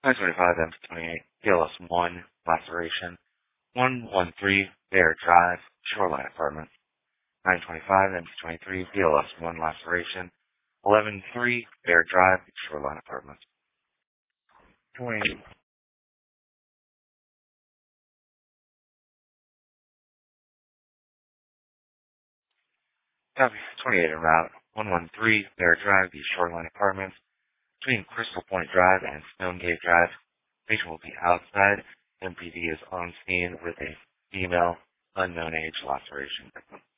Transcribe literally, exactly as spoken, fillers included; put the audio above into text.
nine twenty-five M twenty-eight, P L S one, laceration. one one three, Bear Drive, Shoreline Apartments. nine twenty-five M twenty-three, P L S one, laceration. eleven three, Bear Drive, Shoreline Apartments. twenty. Copy. twenty-eight en route. one one three, Bear Drive, the Shoreline Apartments. Between Crystal Point Drive and Stonegate Drive. Patient will be outside. M P D is on scene with a female, unknown age laceration victim.